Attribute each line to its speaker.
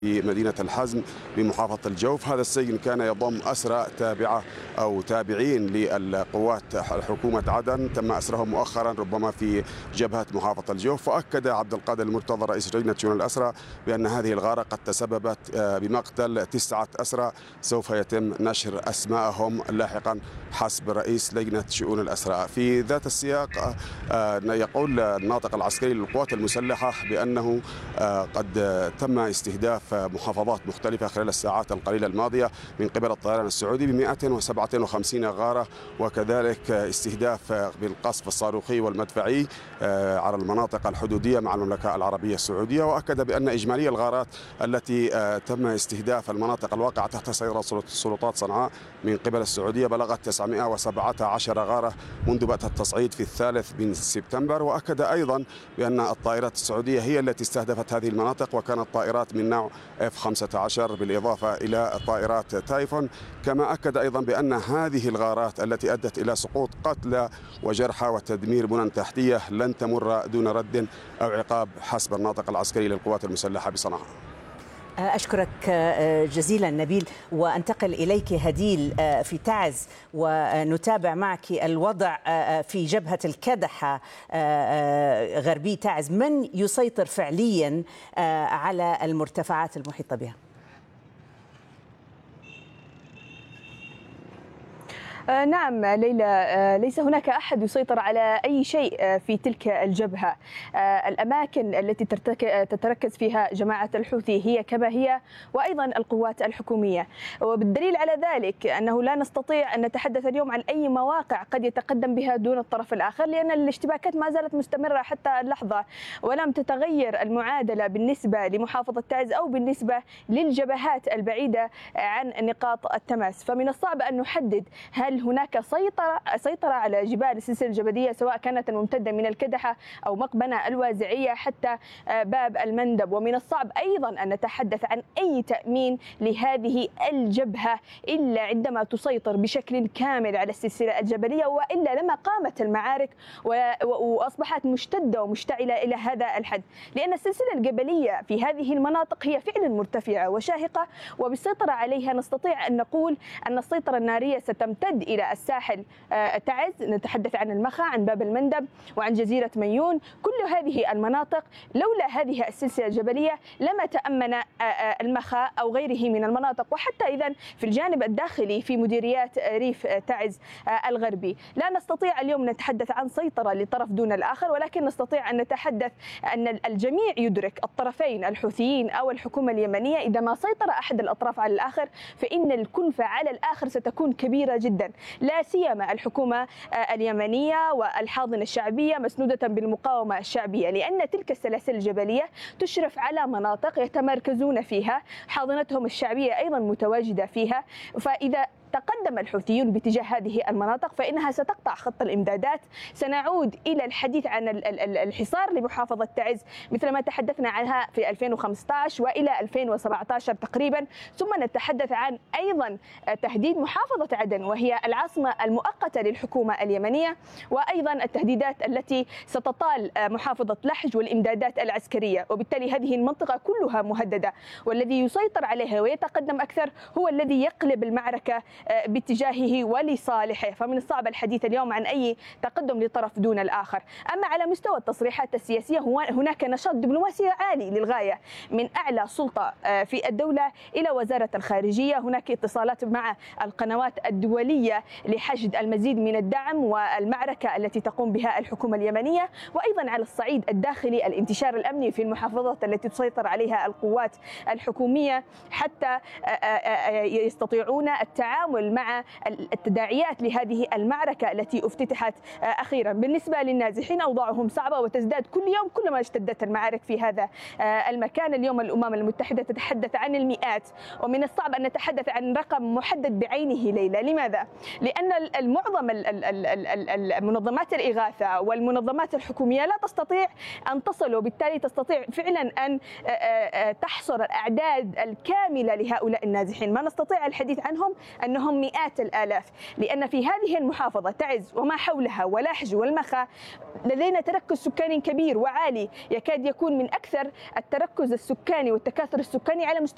Speaker 1: في مدينة الحزم بمحافظة الجوف. هذا السجن كان يضم أسرى تابعة أو تابعين للقوات حكومة عدن، تم أسرهم مؤخرا ربما في جبهة محافظة الجوف. وأكد عبد القادر المرتضى رئيس لجنة شؤون الأسرى بأن هذه الغارة قد تسببت بمقتل 9 أسرى، سوف يتم نشر أسماءهم لاحقا حسب رئيس لجنة شؤون الأسرى. في ذات السياق يقول الناطق العسكري للقوات المسلحة بأنه قد تم استهداف محافظات مختلفة خلال الساعات القليلة الماضية من قبل الطيران السعودي ب 157 غارة، وكذلك استهداف بالقصف الصاروخي والمدفعي على المناطق الحدودية مع المملكة العربية السعودية. وأكد بأن إجمالي الغارات التي تم استهداف المناطق الواقعة تحت سيطرة سلطات صنعاء من قبل السعودية بلغت 917 غارة منذ بدء التصعيد في 3 من سبتمبر. وأكد أيضا بأن الطائرات السعودية هي التي استهدفت هذه المناطق، وكانت طائرات من نوع F-15 بالإضافة إلى طائرات تايفون. كما أكد أيضا بأن هذه الغارات التي أدت إلى سقوط قتلى وجرحى وتدمير بنى تحتية لن تمر دون رد أو عقاب حسب الناطق العسكري للقوات المسلحة بصنعاء.
Speaker 2: أشكرك جزيلا نبيل، وأنتقل إليك هديل في تعز ونتابع معك الوضع في جبهة الكدحة غربي تعز. من يسيطر فعليا على المرتفعات المحيطة بها؟
Speaker 3: نعم ليلى، ليس هناك أحد يسيطر على أي شيء في تلك الجبهة. الأماكن التي تتركز فيها جماعة الحوثي هي كما هي، وأيضا القوات الحكومية. وبالدليل على ذلك أنه لا نستطيع أن نتحدث اليوم عن أي مواقع قد يتقدم بها دون الطرف الآخر، لأن الاشتباكات ما زالت مستمرة حتى اللحظة، ولم تتغير المعادلة بالنسبة لمحافظة تعز أو بالنسبة للجبهات البعيدة عن نقاط التماس. فمن الصعب أن نحدد هل هناك سيطرة على جبال السلسلة الجبلية، سواء كانت الممتدة من الكدحة أو مقبنة الوازعية حتى باب المندب. ومن الصعب أيضا أن نتحدث عن أي تأمين لهذه الجبهة إلا عندما تسيطر بشكل كامل على السلسلة الجبلية، وإلا لما قامت المعارك وأصبحت مشتدة ومشتعلة إلى هذا الحد، لأن السلسلة الجبلية في هذه المناطق هي فعلا مرتفعة وشاهقة، وبالسيطرة عليها نستطيع أن نقول أن السيطرة النارية ستمتد إلى الساحل تعز. نتحدث عن المخا، عن باب المندب، وعن جزيرة ميون. كل هذه المناطق لولا هذه السلسلة الجبلية لما تأمن المخا أو غيره من المناطق. وحتى إذا في الجانب الداخلي في مديريات ريف تعز الغربي لا نستطيع اليوم نتحدث عن سيطرة لطرف دون الآخر، ولكن نستطيع أن نتحدث أن الجميع يدرك، الطرفين الحوثيين أو الحكومة اليمنية، إذا ما سيطر أحد الأطراف على الآخر فإن الكلفة على الآخر ستكون كبيرة جدا، لا سيما الحكومة اليمنية والحاضنة الشعبية مسنودة بالمقاومة الشعبية، لأن تلك السلاسل الجبلية تشرف على مناطق يتمركزون فيها، حاضنتهم الشعبية أيضا متواجدة فيها. فإذا تقدم الحوثيون باتجاه هذه المناطق فإنها ستقطع خط الإمدادات. سنعود إلى الحديث عن الحصار لمحافظة تعز مثل ما تحدثنا عنها في 2015 وإلى 2017 تقريبا، ثم نتحدث عن أيضا تهديد محافظة عدن وهي العاصمة المؤقتة للحكومة اليمنية، وأيضا التهديدات التي ستطال محافظة لحج والإمدادات العسكرية. وبالتالي هذه المنطقة كلها مهددة، والذي يسيطر عليها ويتقدم أكثر هو الذي يقلب المعركة باتجاهه ولصالحه. فمن الصعب الحديث اليوم عن أي تقدم لطرف دون الآخر. أما على مستوى التصريحات السياسية هناك نشاط دبلوماسي عالي للغاية من أعلى سلطة في الدولة إلى وزارة الخارجية. هناك اتصالات مع القنوات الدولية لحشد المزيد من الدعم والمعركة التي تقوم بها الحكومة اليمنية. وأيضا على الصعيد الداخلي الانتشار الأمني في المحافظات التي تسيطر عليها القوات الحكومية حتى يستطيعون التعامل مع التداعيات لهذه المعركة التي افتتحت أخيرا. بالنسبة للنازحين أوضاعهم صعبة وتزداد كل يوم كلما اشتدت المعارك في هذا المكان. اليوم الأمم المتحدة تتحدث عن المئات، ومن الصعب أن نتحدث عن رقم محدد بعينه ليلى. لماذا؟ لأن معظم المنظمات الإغاثة والمنظمات الحكومية لا تستطيع أن تصل، وبالتالي تستطيع فعلا أن تحصر الأعداد الكاملة لهؤلاء النازحين. ما نستطيع الحديث عنهم أنهم مئات الآلاف، لأن في هذه المحافظة تعز وما حولها ولحج والمخا لدينا تركز سكاني كبير وعالي، يكاد يكون من أكثر التركز السكاني والتكاثر السكاني على مستوى